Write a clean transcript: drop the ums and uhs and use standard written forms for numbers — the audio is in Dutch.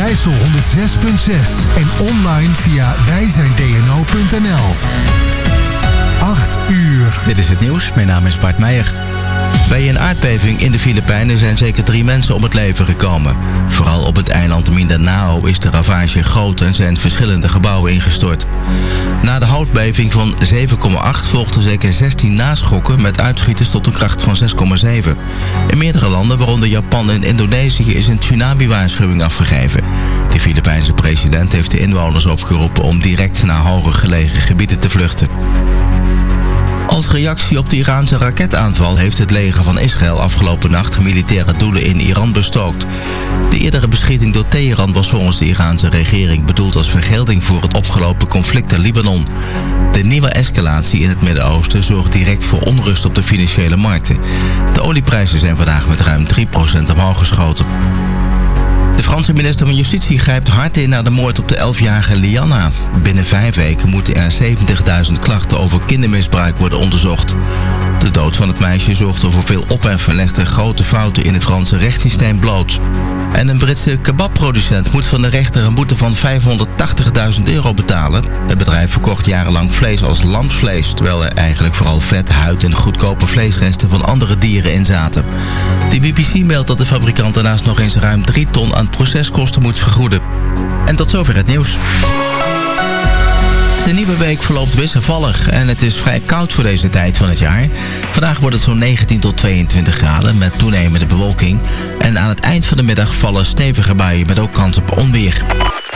Overijssel 106.6 en online via wijzijndno.nl. 8 uur. Dit is het nieuws, mijn naam is Bart Meijer. Bij een aardbeving in de Filipijnen zijn zeker 3 mensen om het leven gekomen. Vooral op het eiland Mindanao is de ravage groot en zijn verschillende gebouwen ingestort. Na de hoofdbeving van 7,8 volgden zeker 16 naschokken met uitschieters tot een kracht van 6,7. In meerdere landen, waaronder Japan en Indonesië, is een tsunami-waarschuwing afgegeven. De Filipijnse president heeft de inwoners opgeroepen om direct naar hoger gelegen gebieden te vluchten. Als reactie op de Iraanse raketaanval heeft het leger van Israël afgelopen nacht militaire doelen in Iran bestookt. De eerdere beschieting door Teheran was volgens de Iraanse regering bedoeld als vergelding voor het opgelopen conflict in Libanon. De nieuwe escalatie in het Midden-Oosten zorgt direct voor onrust op de financiële markten. De olieprijzen zijn vandaag met ruim 3% omhoog geschoten. De Franse minister van Justitie grijpt hard in naar de moord op de 11-jarige Lianna. Binnen 5 weken moeten er 70.000 klachten over kindermisbruik worden onderzocht. De dood van het meisje zorgde voor veel ophef en legde grote fouten in het Franse rechtssysteem bloot. En een Britse kebabproducent moet van de rechter een boete van €580.000 betalen. Het bedrijf verkocht jarenlang vlees als lamsvlees, terwijl er eigenlijk vooral vet, huid en goedkope vleesresten van andere dieren in zaten. De BBC meldt dat de fabrikant daarnaast nog eens ruim 3 ton aan proceskosten moet vergoeden. En tot zover het nieuws. De nieuwe week verloopt wisselvallig en het is vrij koud voor deze tijd van het jaar. Vandaag wordt het zo'n 19 tot 22 graden met toenemende bewolking. En aan het eind van de middag vallen stevige buien met ook kans op onweer.